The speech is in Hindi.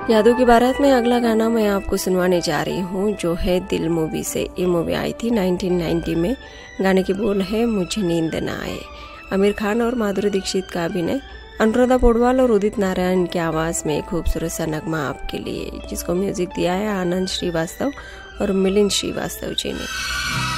यादों की बारात में अगला गाना मैं आपको सुनवाने जा रही हूँ, जो है दिल मूवी से। ये मूवी आई थी 1990 में। गाने के बोल है मुझे नींद न आए। आमिर खान और माधुरी दीक्षित का अभिनय, अनुराधा पौडवाल और उदित नारायण की आवाज़ में खूबसूरत सा नगमा आपके लिए, जिसको म्यूजिक दिया है आनंद श्रीवास्तव और मिलिंद श्रीवास्तव जी ने।